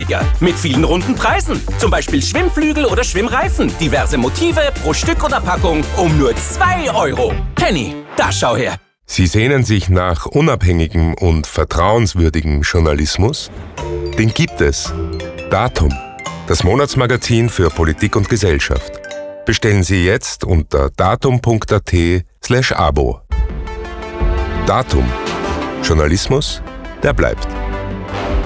günstiger. Mit vielen runden Preisen. Zum Beispiel Schwimmflügel oder Schwimmreifen. Diverse Motive pro Stück oder Packung um nur 2 €. Penny, da schau her. Sie sehnen sich nach unabhängigem und vertrauenswürdigem Journalismus? Den gibt es. Datum, das Monatsmagazin für Politik und Gesellschaft. Bestellen Sie jetzt unter datum.at/abo. Datum. Journalismus, der bleibt.